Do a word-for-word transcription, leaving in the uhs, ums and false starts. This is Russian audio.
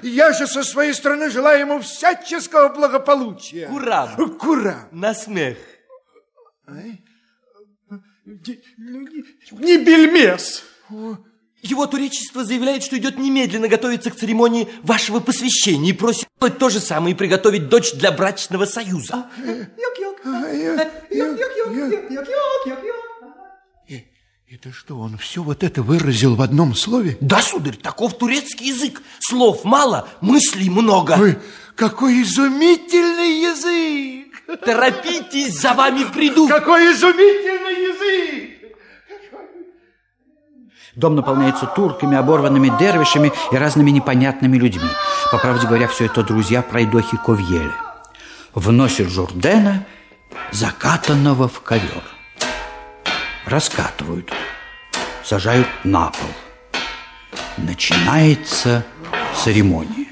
Я же со своей стороны желаю ему всяческого благополучия. Курам. Курам. На смех. Не бельмес. Его туречество заявляет, что идет немедленно готовиться к церемонии вашего посвящения и просит делать то же самое и приготовить дочь для брачного союза. Это что, он все вот это выразил в одном слове? Да, сударь, таков турецкий язык. Слов мало, мыслей много. Ой, какой изумительный язык! Торопитесь, за вами приду. Какой изумительный язык! Дом наполняется турками, оборванными дервишами и разными непонятными людьми. По правде говоря, все это друзья пройдохи Ковьеля. Вносят Журдена, закатанного в ковер. Раскатывают, сажают на пол. Начинается церемония.